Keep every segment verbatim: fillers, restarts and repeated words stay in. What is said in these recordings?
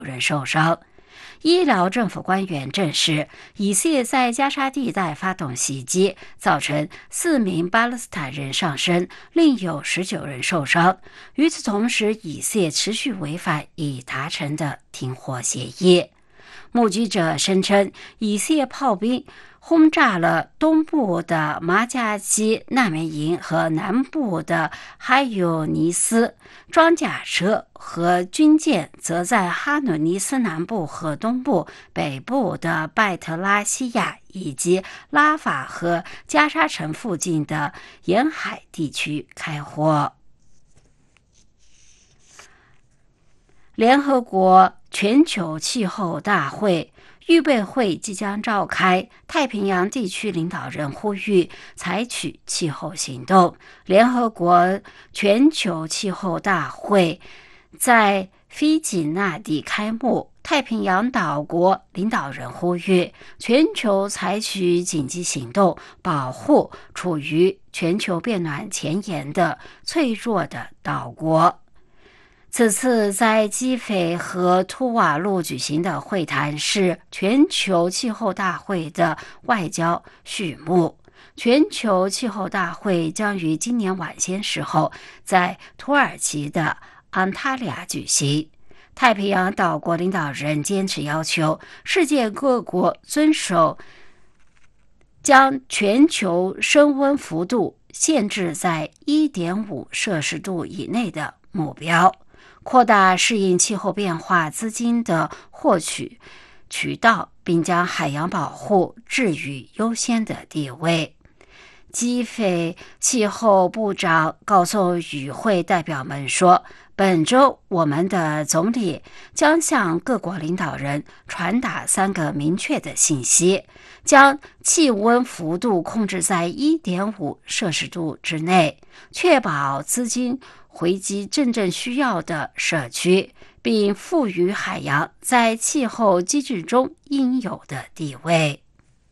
人受伤。医疗政府官员证实，以色列在加沙地带发动袭击，造成四名巴勒斯坦人丧生，另有十九人受伤。与此同时，以色列持续违反已达成的停火协议。目击者声称，以色列炮兵轰炸了东部的马加基难民营和南部的哈尤尼斯，装甲车和军舰则在哈努尼斯南部和东部、北部的拜特拉西亚以及拉法和加沙城附近的沿海地区开火。联合国全球气候大会预备会即将召开，太平洋地区领导人呼吁采取气候行动。联合国全球气候大会在斐济那地开幕，太平洋岛国领导人呼吁全球采取紧急行动，保护处于全球变暖前沿的脆弱的岛国。此次在基斐和图瓦卢举行的会谈是全球气候大会的外交序幕。全球气候大会将于今年晚些时候在土耳其的安塔利亚举行。太平洋岛国领导人坚持要求世界各国遵守将全球升温幅度限制在 一点五 摄氏度以内的目标，扩大适应气候变化资金的获取渠道，并将海洋保护置于优先的地位。基斐气候部长告诉与会代表们说，本周我们的总理将向各国领导人传达三个明确的信息：将气温幅度控制在 一点五 摄氏度之内，确保资金回击真正需要的社区，并赋予海洋在气候机制中应有的地位。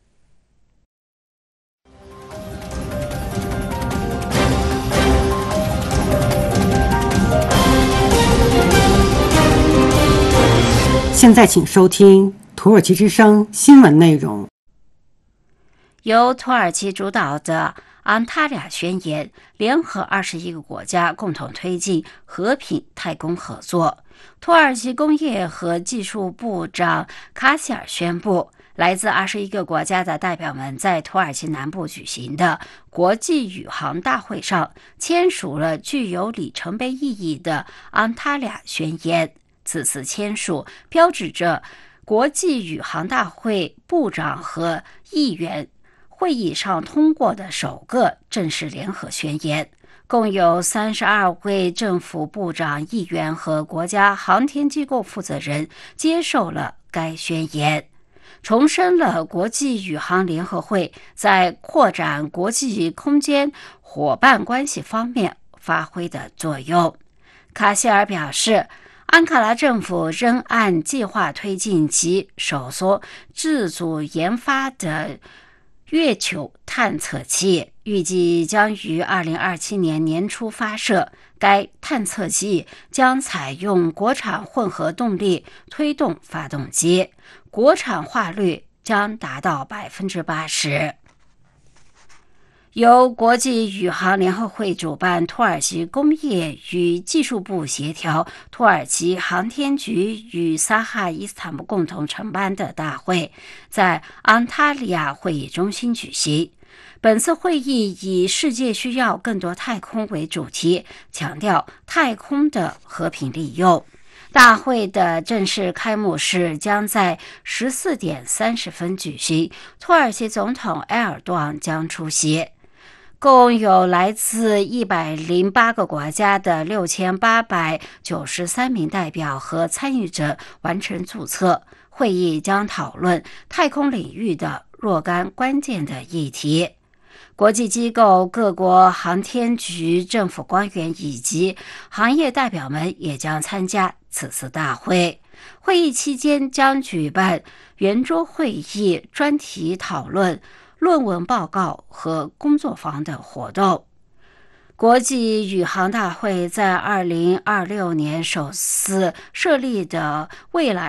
现在请收听土耳其之声新闻内容。 由土耳其主导的安塔利亚宣言联合二十一个国家共同推进和平太空合作。土耳其工业和技术部长卡希尔宣布，来自二十一个国家的代表们在土耳其南部举行的国际宇航大会上签署了具有里程碑意义的安塔利亚宣言。此次签署标志着国际宇航大会部长和议员会议上通过的首个正式联合宣言。共有三十二位政府部长、议员和国家航天机构负责人接受了该宣言，重申了国际宇航联合会在扩展国际空间伙伴关系方面发挥的作用。卡希尔表示，安卡拉政府仍按计划推进其首艘自主研发的月球探测器，预计将于二零二七年年初发射。该探测器将采用国产混合动力推动发动机，国产化率将达到 百分之八十。由国际宇航联合会主办，土耳其工业与技术部协调，土耳其航天局与萨哈伊斯坦布共同承办的大会在安塔利亚会议中心举行。本次会议以世界需要更多太空为主题，强调太空的和平利用。大会的正式开幕式将在十四点三十分举行，土耳其总统埃尔多昂将出席。共有来自一百零八个国家的六千八百九十三名代表和参与者完成注册。会议将讨论太空领域的若干关键的议题。国际机构、各国航天局、政府官员以及行业代表们也将参加此次大会。会议期间将举办圆桌会议、专题讨论、论文报告和工作坊的活动。 国际宇航大会在二零二六年首次设立的未来